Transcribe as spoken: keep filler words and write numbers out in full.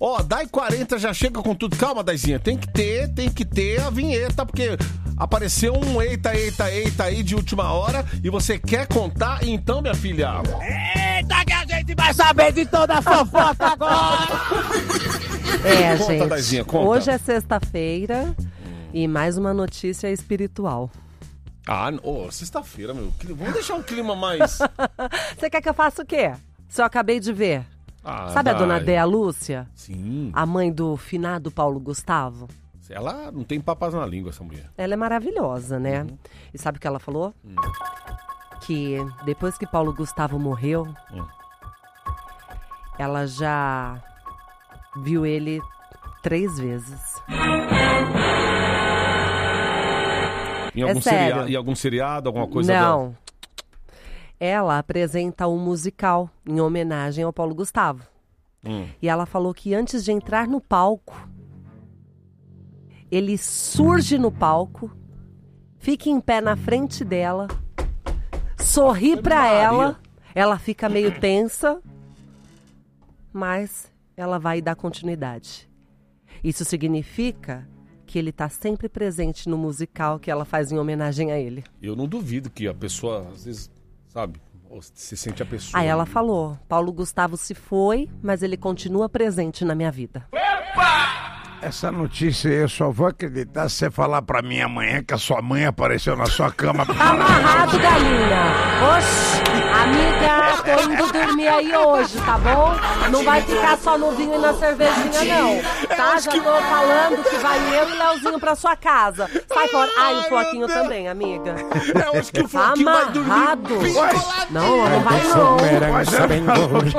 Ó, oh, Dai quarenta já chega com tudo. Calma, Daizinha, tem que ter, tem que ter a vinheta, porque apareceu um eita, eita, eita aí de última hora e você quer contar, então, minha filha? Eita, que a gente vai saber de toda a fofoca agora! É, Conta, gente, Daizinha, conta. Hoje é sexta-feira e mais uma notícia espiritual. Ah, oh, sexta-feira, meu. Vamos deixar um clima mais... Você quer que eu faça o quê? Se eu acabei de ver. Ah, Sabe a Dai. dona Déa Lúcia? Sim. A mãe do finado Paulo Gustavo? Ela não tem papas na língua, essa mulher. Ela é maravilhosa, né? Uhum. E sabe o que ela falou? Hum. Que depois que Paulo Gustavo morreu, Hum. ela já viu ele três vezes. Em algum, É sério. seria... em algum seriado, alguma coisa Não. dela? Ela apresenta um musical em homenagem ao Paulo Gustavo. Hum. E ela falou que antes de entrar no palco, ele surge no palco, fica em pé na frente dela, sorri pra Maria. ela, ela fica meio tensa, mas ela vai dar continuidade. Isso significa que ele tá sempre presente no musical que ela faz em homenagem a ele. Eu não duvido que a pessoa, às vezes, sabe, se sente a pessoa. Aí ela falou, Paulo Gustavo se foi, mas ele continua presente na minha vida. Essa notícia eu só vou acreditar se você falar pra mim amanhã que a sua mãe apareceu na sua cama. Tá amarrado, galinha. Oxi, amiga, tô indo dormir aí hoje, tá bom? Não vai ficar só no vinho e na cervejinha, não. Tá? Já tô falando que vai eu e Leozinho pra sua casa. Sai fora. Ai, o Floquinho também, amiga. Eu acho que o Floquinho vai dormir Amarrado. bem colado. Não, não vai não. Mas ela falou que